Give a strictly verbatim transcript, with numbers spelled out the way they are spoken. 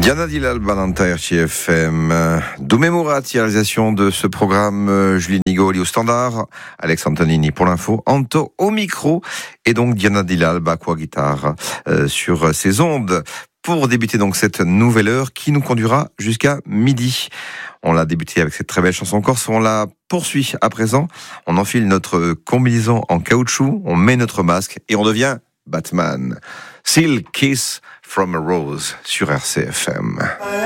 Diana Dilal, Balanta R T F M. Doumé Mourat, réalisation de ce programme. Julie Nigoli au standard. Alex Antonini pour l'info. Anto au micro. Et donc Diana Dilal, Bakwa guitare euh, sur ses ondes. Pour débuter donc cette nouvelle heure qui nous conduira jusqu'à midi. On l'a débuté avec cette très belle chanson corse. On la poursuit à présent. On enfile notre combinaison en caoutchouc. On met notre masque et on devient Batman. Seal Kiss from a Rose sur R C F M.